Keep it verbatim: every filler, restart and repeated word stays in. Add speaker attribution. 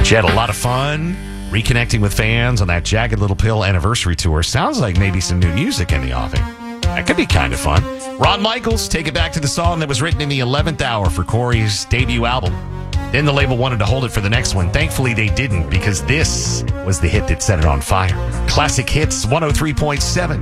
Speaker 1: But you had a lot of fun reconnecting with fans on that Jagged Little Pill anniversary tour. Sounds like maybe some new music in the offing. That could be kind of fun. Ron Michaels, take it back to the song that was written in the eleventh hour for Corey's debut album. Then the label wanted to hold it for the next one. Thankfully, they didn't, because this was the hit that set it on fire. Classic Hits one oh three point seven.